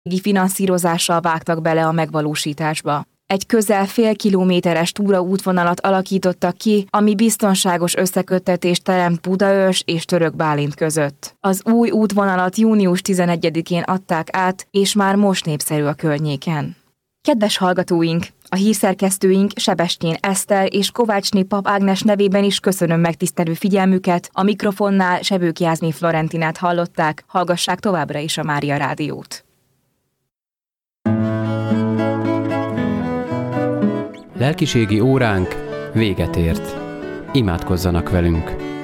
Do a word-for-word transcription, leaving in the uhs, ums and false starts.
finanszírozással vágtak bele a megvalósításba. Egy közel fél kilométeres túraútvonalat alakítottak ki, ami biztonságos összeköttetést teremt Budaörs és Török Bálint között. Az új útvonalat június tizenegyedikén adták át, és már most népszerű a környéken. Kedves hallgatóink! A hírszerkesztőink Sebestyén Eszter és Kovácsné Pap Ágnes nevében is köszönöm megtisztelő figyelmüket, a mikrofonnál Sebők Jászmin Florentinát hallották, hallgassák továbbra is a Mária Rádiót. Lelkiségi óránk véget ért. Imádkozzanak velünk!